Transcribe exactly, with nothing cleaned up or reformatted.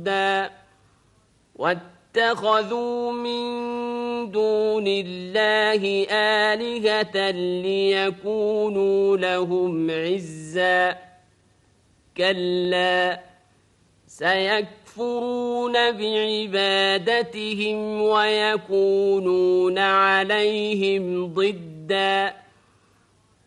وردا واتخذوا من دون الله آلهة ليكونوا لهم عزا كلا سيكفرون بعبادتهم ويكونون عليهم ضدا